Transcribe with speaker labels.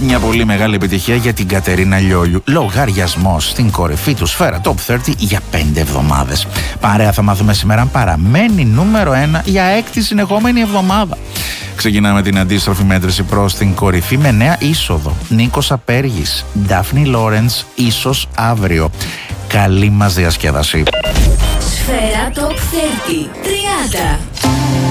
Speaker 1: Μια πολύ μεγάλη επιτυχία για την Κατερίνα Λιόλιου. Λογαριασμός στην κορυφή του Σφαίρα Top 30 για 5 εβδομάδες. Παρέα θα μάθουμε σήμερα αν παραμένει νούμερο 1 για 6η συνεχόμενη εβδομάδα. Ξεκινάμε την αντίστροφη μέτρηση προς την κορυφή με νέα είσοδο. Νίκος Απέργης, Ντάφνη Λόρενς, ίσως αύριο. Καλή μας διασκέδαση.
Speaker 2: Σφαίρα Top 30. 30.